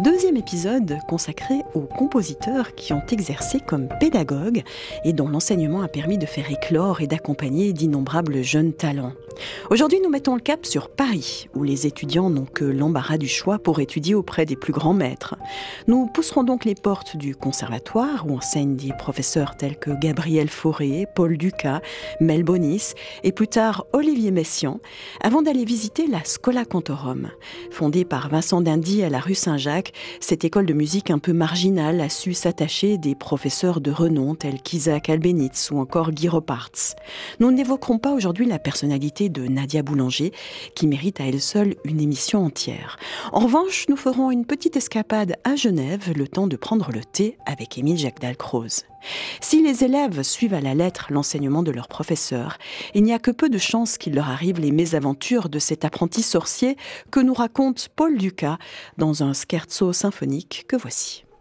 deuxième épisode consacré aux compositeurs qui ont exercé comme pédagogues et dont l'enseignement a permis de faire éclore et d'accompagner d'innombrables jeunes talents. Aujourd'hui, nous mettons le cap sur Paris, où les étudiants n'ont que l'embarras du choix pour étudier auprès des plus grands maîtres. Nous pousserons donc les portes du conservatoire, où enseignent des professeurs tels que Gabriel Fauré, Paul Dukas, Mel Bonis et plus tard Olivier Messiaen, avant d'aller visiter la Schola Cantorum. Fondée par Vincent d'Indy à la rue Saint-Jacques, cette école de musique un peu marginale a su s'attacher des professeurs de renom tels qu'Isaac Albéniz ou encore Guy Repartz. Nous n'évoquerons pas aujourd'hui la personnalité de Nadia Boulanger, qui mérite à elle seule une émission entière. En revanche, nous ferons une petite escapade à Genève, le temps de prendre le thé avec Émile Jacques Dalcroze. Si les élèves suivent à la lettre l'enseignement de leurs professeurs, il n'y a que peu de chances qu'il leur arrive les mésaventures de cet apprenti sorcier que nous raconte Paul Dukas dans un scherzo symphonique que voici.